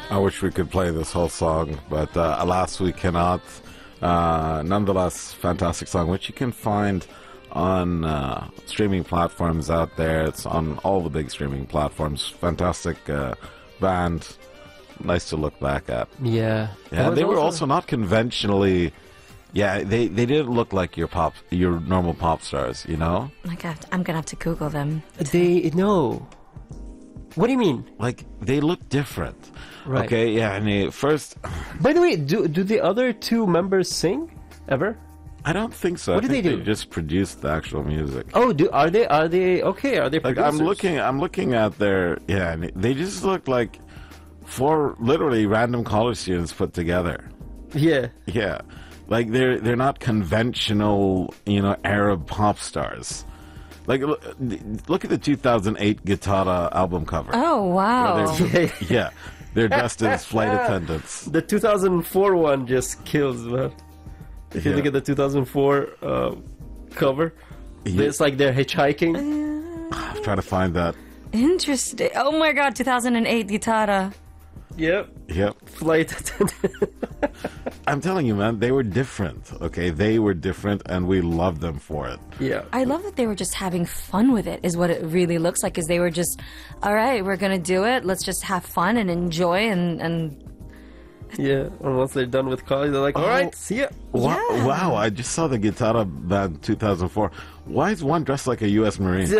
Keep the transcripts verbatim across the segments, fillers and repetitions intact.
I wish we could play this whole song, but uh, alas, we cannot. Uh, nonetheless, fantastic song, which you can find on uh, streaming platforms out there. It's on all the big streaming platforms. Fantastic uh, band. Nice to look back at. Yeah. Yeah, they were also not conventionally... Yeah, they, they didn't look like your pop, your normal pop stars, you know? Like, I have to, I'm going to have to Google them. They... No. What do you mean? Like, they look different. Right. Okay, yeah, I mean, first... By the way, do do the other two members sing ever? I don't think so. What I do think they do? They just produce the actual music. Oh, do are they are they okay? Are they Like, producers? I'm looking, I'm looking at their... Yeah, and they just look like four, literally, random college students put together. Yeah. Yeah. Like, they're they're not conventional, you know, Arab pop stars. Like, look, look at the two thousand eight Guitarra album cover. Oh, wow. They're- yeah, they're dressed as flight attendants. The two thousand four one just kills, man. If you Yeah. look at the two thousand four uh, cover, Yeah. it's like they're hitchhiking. I'm trying to find that. Interesting. Oh my god, two thousand eight Guitarra. Yep. Yep. Flight attendant. I'm telling you, man, they were different. Okay, they were different, and we loved them for it. Yeah. I love that they were just having fun with it, is what it really looks like, is they were just, all right, we're going to do it. Let's just have fun and enjoy and... and Yeah. And once they're done with college, they're like, all Oh. right, see ya. Wow, Yeah. wow, I just saw the Guitarra band two thousand four. Why is one dressed like a U S Marine?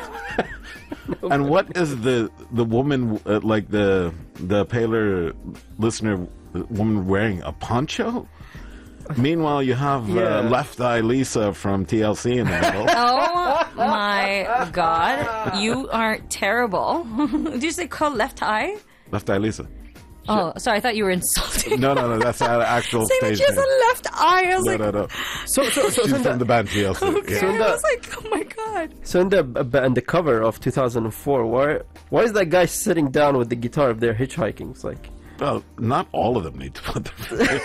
And what is the the woman, uh, like the the paler listener woman wearing? A poncho? Meanwhile, you have Yeah. uh, Left Eye Lisa from T L C in the middle. oh my god, you are terrible. Did you say call left eye? Left Eye Lisa. Oh, sorry, I thought you were insulting. No, no, no, that's an actual Saying that stage she has name. a left eye. I was No, like, no, no. So, so, so, She's so, in from the the, band T L C. okay. Yeah. So I the- was like, oh my god. so in the uh, in the cover of two thousand four, why why is that guy sitting down with the guitar if they're hitchhiking? It's like, Well, not all of them need to put their...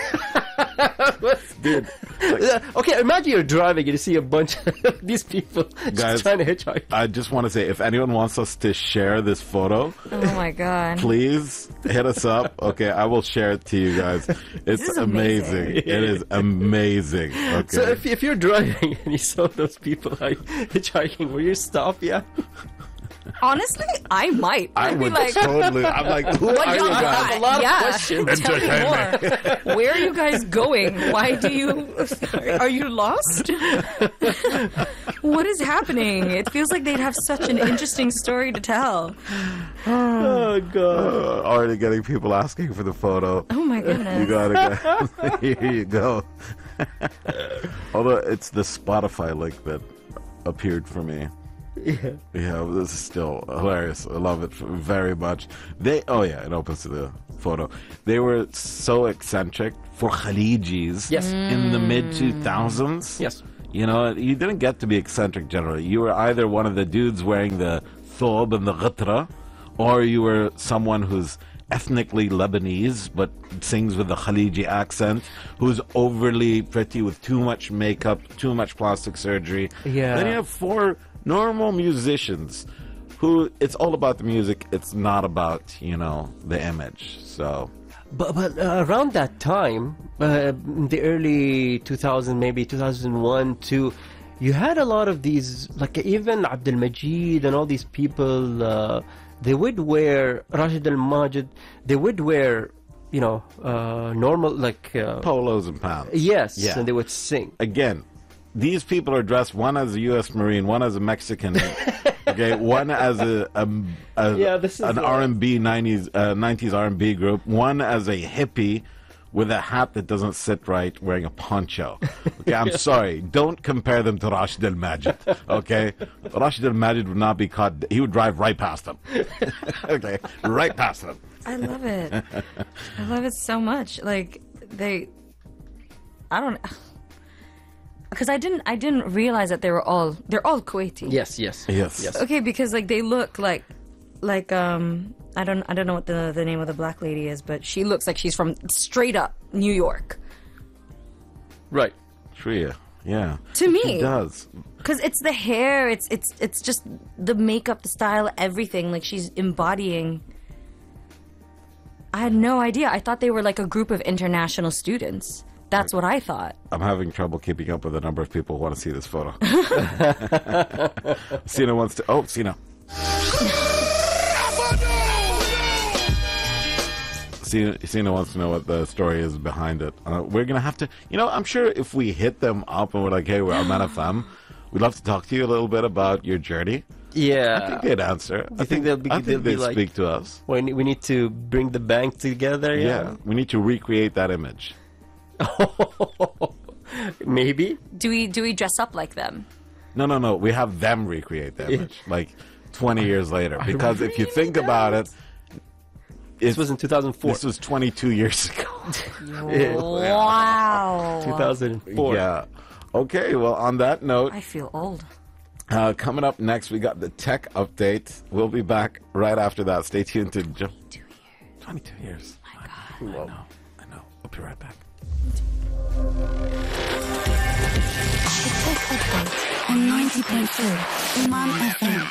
Dude, Uh, okay, imagine you're driving and you see a bunch of these people Guys, just trying to hitchhike. I just want to say, if anyone wants us to share this photo, Oh my god. please hit us up. Okay, I will share it to you guys. It's is amazing. amazing. It is amazing. Okay. So if, if you're driving and you saw those people like hitchhiking, will you stop? Yeah. Honestly, I might. I I'd be would like, totally. I'm like, who what are y'all you guys? got? a lot of yeah. questions. Tell me more. Where are you guys going? Why do you... Are you lost? What is happening? It feels like they'd have such an interesting story to tell. Oh god. Uh, already getting people asking for the photo. Oh my You goodness. gotta go. Here you go. Although it's the Spotify link that appeared for me. Yeah. Yeah, this is still hilarious. I love it very much. They, oh yeah, it opens to the photo. They were so eccentric for Khalijis Yes. in the mid two thousands. Yes. You know, you didn't get to be eccentric generally. You were either one of the dudes wearing the thob and the ghatra, or you were someone who's ethnically Lebanese but sings with a Khaliji accent, who's overly pretty with too much makeup, too much plastic surgery. Yeah. Then you have four normal musicians who it's all about the music, it's not about, you know, the image. So But but uh, around that time, uh, in the early two thousand, maybe two thousand one, two, you had a lot of these, like even Abdul Majid and all these people. Uh, they would wear Rashid Al Majid. They would wear, you know, uh, normal like uh, polos and pants. yes, Yeah. and they would sing. Again, these people are dressed one as a U S Marine, one as a Mexican, okay, one as a, a, a Yeah, this is, an uh, R and B nineties uh, nineties R and B group, one as a hippie with a hat that doesn't sit right, wearing a poncho. Okay, I'm sorry, don't compare them to Rashid Al Majid. Okay, Rashid Al Majid would not be caught; he would drive right past them. Okay, right past them. I love it. I love it so much. Like, they... I don't... Because I didn't, I didn't realize that they were all... They're all Kuwaiti. Yes, yes, Yes. yes. Okay, because like they look like, like um, I don't, I don't know what the the name of the black lady is, but she looks like she's from straight up New York. Right. Shreya, yeah. To me. She does. Because it's the hair, it's it's it's just the makeup, the style, everything. Like she's embodying I had no idea. I thought they were like a group of international students. That's what I thought. I'm having trouble keeping up with the number of people who want to see this photo. Sina wants to... Oh, Sina. Sina, Sina wants to know what the story is behind it. Uh, we're going to have to... You know, I'm sure if we hit them up and we're like, hey, we're Oman F M, we'd love to talk to you a little bit about your journey. Yeah. I think they'd answer. I think think they'll be- I think they'll be they'd like- speak to us. We need, we need to bring the bank together. Yeah. Yeah. We need to recreate that image. Maybe. Do we do we dress up like them? No, no, no. We have them recreate the image, like twenty years later. Because if you think about it, This was in two thousand four. this was twenty-two years ago. Wow. two thousand four. Yeah. Okay, well, on that note, I feel old. uh, coming up next, we got the tech update. We'll be back right after that. Stay tuned to... Jo- Two years. twenty-two years. My God. I know, I know. I'll be right back. On ninety point four Oman F M.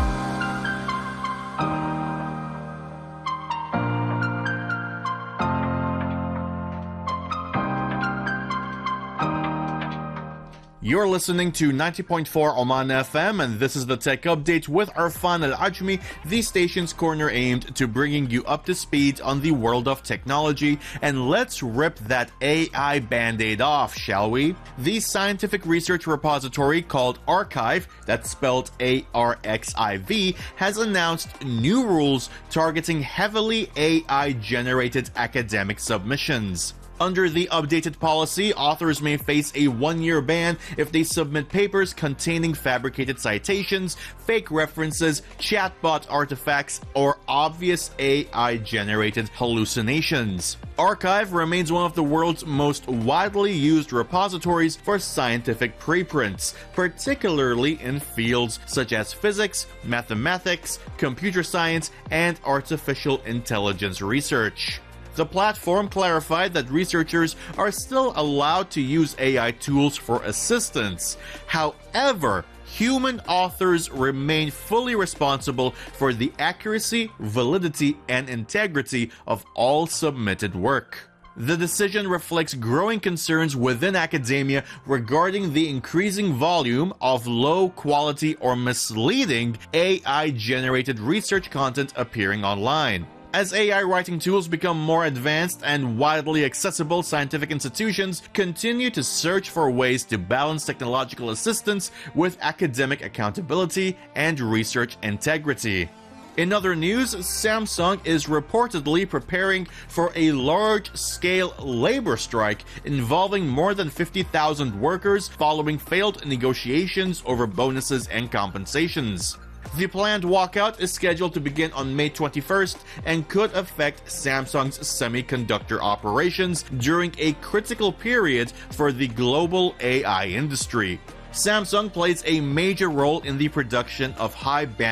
You're listening to ninety point four Oman F M, and this is the Tech Update with Arfan Al-Ajmi, the station's corner aimed to bringing you up to speed on the world of technology. And let's rip that A I band-aid off, shall we? The scientific research repository called Archive, that's spelled A R X I V, has announced new rules targeting heavily A I-generated academic submissions. Under the updated policy, authors may face a one-year ban if they submit papers containing fabricated citations, fake references, chatbot artifacts, or obvious A I-generated hallucinations. Archive remains one of the world's most widely used repositories for scientific preprints, particularly in fields such as physics, mathematics, computer science, and artificial intelligence research. The platform clarified that researchers are still allowed to use A I tools for assistance. However, human authors remain fully responsible for the accuracy, validity, and integrity of all submitted work. The decision reflects growing concerns within academia regarding the increasing volume of low-quality or misleading A I-generated research content appearing online. As A I writing tools become more advanced and widely accessible, scientific institutions continue to search for ways to balance technological assistance with academic accountability and research integrity. In other news, Samsung is reportedly preparing for a large-scale labor strike involving more than fifty thousand workers following failed negotiations over bonuses and compensations. The planned walkout is scheduled to begin on May twenty-first and could affect Samsung's semiconductor operations during a critical period for the global A I industry. Samsung plays a major role in the production of high-bandwidth